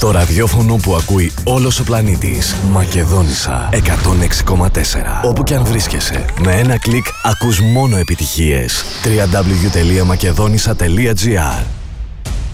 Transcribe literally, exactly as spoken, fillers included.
Το ραδιόφωνο που ακούει όλος ο πλανήτης. Μακεδόνισσα εκατόν έξι κόμμα τέσσερα. Όπου κι αν βρίσκεσαι, με ένα κλικ ακούς μόνο επιτυχίες. double-u double-u double-u τελεία μακεδόνισσα τελεία τζι άρ